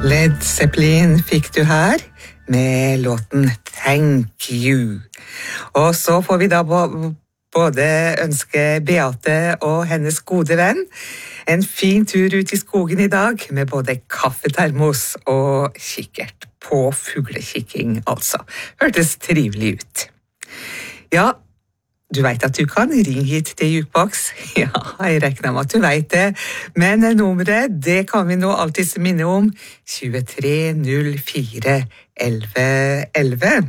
Led Zeppelin fikk du her med låten Thank You. Og så får vi da både ønske Beate og hennes gode venn en fin tur ut i skogen i dag med både kaffetermos og kikkert på fuglekikking, altså. Hørtes trivelig ut. Ja, du vet at du kan ringe hit til Jukebox. Ja, jeg regner med at du vet det. Men nummeret, det kan vi nå alltid minne om. 23 04 11 11.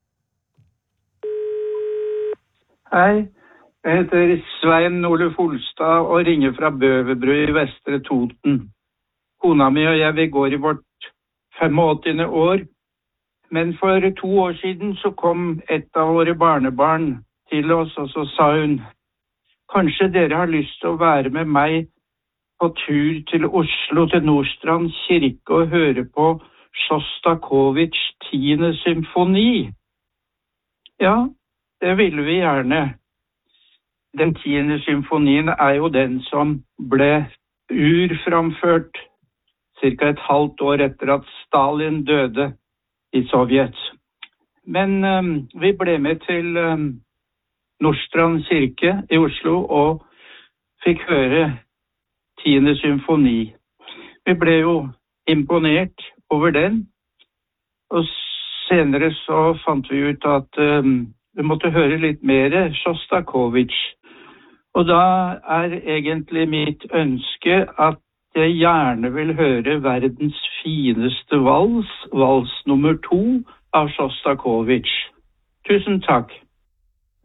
Hei, jeg heter Svein Ole Folstad og ringer fra Bøverbru i Vestre Toten. Kona mi og jeg, vi går i vårt 85. år. Men for 2 år siden så kom et av våre barnebarn til oss, og så sa hun, kanskje dere har lyst til å være med meg på tur til Oslo, til Nordstrand kirke og høre på Sjostakovitsj 10. symfoni. Ja, det ville vi gjerne. Den 10. symfonien er jo den som ble urframført cirka et halvt år etter at Stalin døde i Sovjet. Men vi ble med til Nordstrand kirke i Oslo og fikk høre 10. symfoni. Vi ble jo imponert over den, og senere så fant vi ut at vi måtte høre litt mer Sjostakovitsj. Og da er egentlig mitt ønske at jeg gjerne vil høre verdens fineste vals, vals nummer 2 av Sjostakovitsj. Tusen takk.